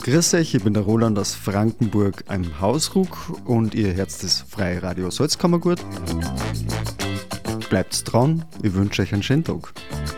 Grüß euch, ich bin der Roland aus Frankenburg am Hausruck und ihr hört das Freie Radio Salzkammergut. Bleibt dran, ich wünsche euch einen schönen Tag.